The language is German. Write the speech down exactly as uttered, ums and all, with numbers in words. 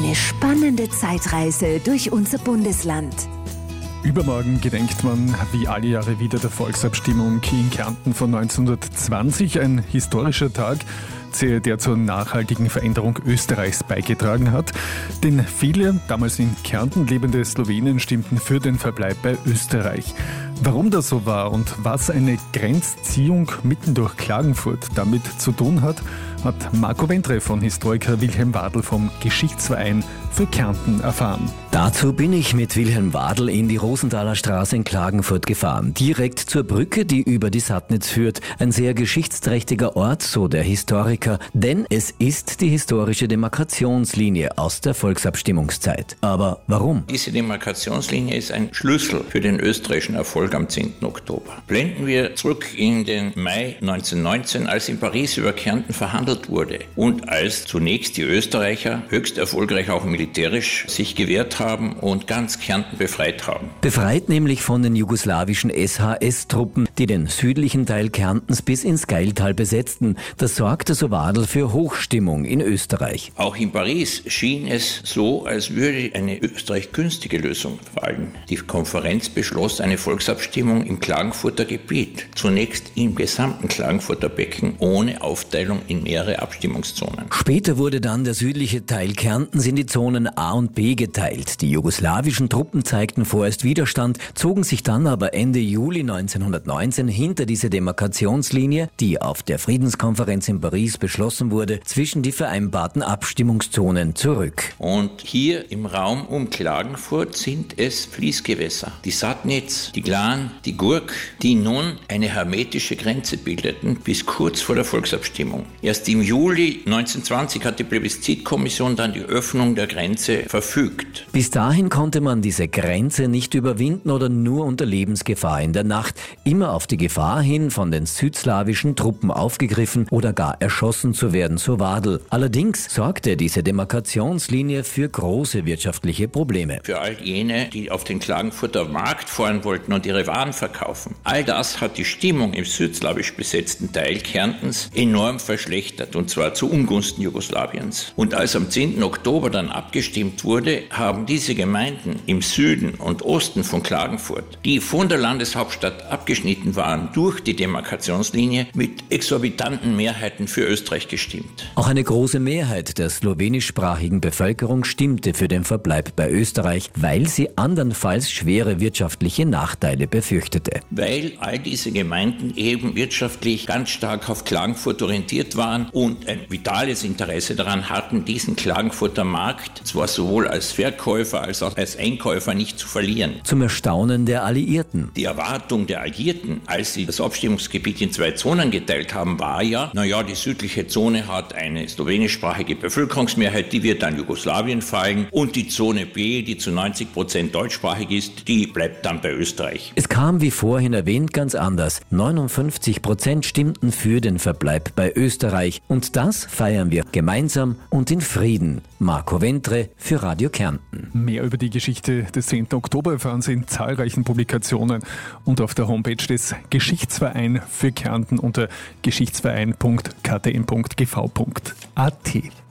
Eine spannende Zeitreise durch unser Bundesland. Übermorgen gedenkt man wie alle Jahre wieder der Volksabstimmung in Kärnten von neunzehnhundertzwanzig, ein historischer Tag, der zur nachhaltigen Veränderung Österreichs beigetragen hat. Denn viele damals in Kärnten lebende Slowenen stimmten für den Verbleib bei Österreich. Warum das so war und was eine Grenzziehung mitten durch Klagenfurt damit zu tun hat, hat Marco Ventre von Historiker Wilhelm Wadl vom Geschichtsverein für Kärnten erfahren. Dazu bin ich mit Wilhelm Wadl in die Rosenthaler Straße in Klagenfurt gefahren, direkt zur Brücke, die über die Sattnitz führt. Ein sehr geschichtsträchtiger Ort, so der Historiker, denn es ist die historische Demarkationslinie aus der Volksabstimmungszeit. Aber warum? Diese Demarkationslinie ist ein Schlüssel für den österreichischen Erfolg am zehnten Oktober. Blenden wir zurück in den Mai neunzehnhundertneunzehn, als in Paris über Kärnten verhandelt wurde und als zunächst die Österreicher höchst erfolgreich auch militärisch sich gewehrt haben und ganz Kärnten befreit haben. Befreit nämlich von den jugoslawischen S H S-Truppen, die den südlichen Teil Kärntens bis ins Gailtal besetzten. Das sorgte, so Wadl, für Hochstimmung in Österreich. Auch in Paris schien es so, als würde eine Österreich günstige Lösung fallen. Die Konferenz beschloss eine Volksabstimmung im Klagenfurter Gebiet, zunächst im gesamten Klagenfurter Becken ohne Aufteilung in mehrere Abstimmungszonen. Später wurde dann der südliche Teil Kärntens in die Zonen A und B geteilt. Die jugoslawischen Truppen zeigten vorerst Widerstand, zogen sich dann aber Ende Juli neunzehnhundertneunzehn hinter diese Demarkationslinie, die auf der Friedenskonferenz in Paris beschlossen wurde, zwischen die vereinbarten Abstimmungszonen zurück. Und hier im Raum um Klagenfurt sind es Fließgewässer. Die Sattnitz, die Glan, die Gurk, die nun eine hermetische Grenze bildeten, bis kurz vor der Volksabstimmung. Erst im Juli neunzehnhundertzwanzig hat die Plebiszitkommission dann die Öffnung der Grenze verfügt. Bis dahin konnte man diese Grenze nicht überwinden oder nur unter Lebensgefahr in der Nacht, immer auf die Gefahr hin, von den südslawischen Truppen aufgegriffen oder gar erschossen zu werden, so Wadl. Allerdings sorgte diese Demarkationslinie für große wirtschaftliche Probleme. Für all jene, die auf den Klagenfurter Markt fahren wollten und ihre Waren verkaufen. All das hat die Stimmung im südslawisch besetzten Teil Kärntens enorm verschlechtert, und zwar zu Ungunsten Jugoslawiens. Und als am zehnten Oktober dann abgestimmt wurde, haben diese Gemeinden im Süden und Osten von Klagenfurt, die von der Landeshauptstadt abgeschnitten waren durch die Demarkationslinie, mit exorbitanten Mehrheiten für Österreich gestimmt. Auch eine große Mehrheit der slowenischsprachigen Bevölkerung stimmte für den Verbleib bei Österreich, weil sie andernfalls schwere wirtschaftliche Nachteile befürchtete. Weil all diese Gemeinden eben wirtschaftlich ganz stark auf Klagenfurt orientiert waren und ein vitales Interesse daran hatten, diesen Klagenfurter Markt zwar sowohl als Verkäufer als auch als Einkäufer nicht zu verlieren. Zum Erstaunen der Alliierten. Die Erwartung der Alliierten, als sie das Abstimmungsgebiet in zwei Zonen geteilt haben, war ja, naja, die südliche Zone hat eine slowenischsprachige Bevölkerungsmehrheit, die wird an Jugoslawien fallen, und die Zone B, die zu neunzig Prozent deutschsprachig ist, die bleibt dann bei Österreich. Es kam, wie vorhin erwähnt, ganz anders. neunundfünfzig Prozent stimmten für den Verbleib bei Österreich. Und das feiern wir gemeinsam und in Frieden. Marco Ventre für Radio Kärnten. Mehr über die Geschichte des zehnten Oktober erfahren Sie in zahlreichen Publikationen und auf der Homepage des Geschichtsverein für Kärnten unter geschichtsverein punkt k t n punkt g v punkt a t.